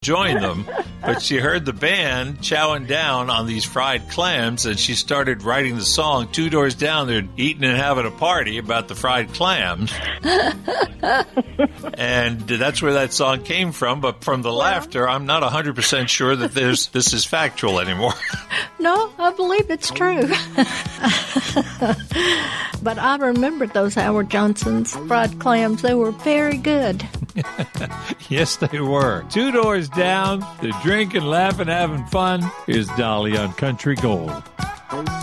join them, but she heard the band chowing down on these fried clams, and she started writing the song. Two doors down, they're eating and having a party about the fried clams. And that's where that song came from, but from the laughter, I'm not 100% sure that this is factual anymore. No, I believe it's true. But I remember those Howard Johnson's fried clams. They were very good. Yes, they were. Two doors down, they're drinking, laughing, having fun. Here's Dolly on Country Gold.